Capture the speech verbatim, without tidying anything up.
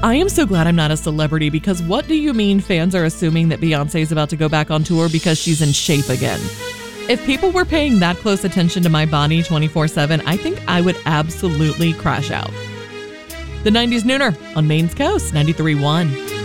I am so glad I'm not a celebrity, because what do you mean fans are assuming that Beyonce is about to go back on tour because she's in shape again? If people were paying that close attention to my body twenty-four seven, I think I would absolutely crash out. The nineties Nooner on Maine's Coast, ninety-three point one.